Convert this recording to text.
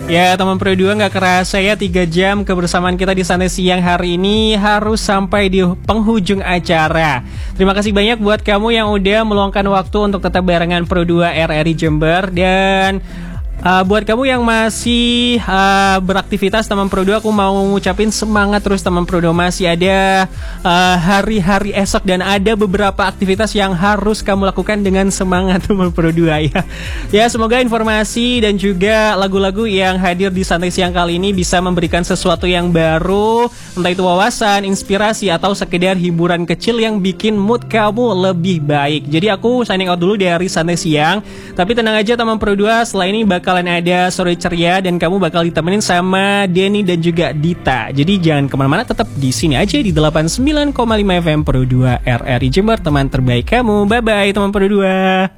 Ya teman Pro 2, nggak kerasa ya 3 jam kebersamaan kita di Santai Siang hari ini harus sampai di penghujung acara. Terima kasih banyak buat kamu yang udah meluangkan waktu untuk tetap barengan Pro 2 RRI Jember. Dan buat kamu yang masih beraktivitas teman Pro 2, aku mau ngucapin semangat terus teman Pro 2. Masih ada hari-hari esok dan ada beberapa aktivitas yang harus kamu lakukan dengan semangat teman Pro 2 ya. Ya, semoga informasi dan juga lagu-lagu yang hadir di Santai Siang kali ini bisa memberikan sesuatu yang baru, entah itu wawasan, inspirasi, atau sekedar hiburan kecil yang bikin mood kamu lebih baik. Jadi aku signing out dulu dari Santai Siang. Tapi tenang aja teman Pro 2, setelah ini bakalan ada Sore Ceria dan kamu bakal ditemenin sama Denny dan juga Dita. Jadi jangan kemana-mana, tetap di sini aja di 89,5 FM Pro 2 RRI Jember, teman terbaik kamu. Bye-bye teman Pro 2.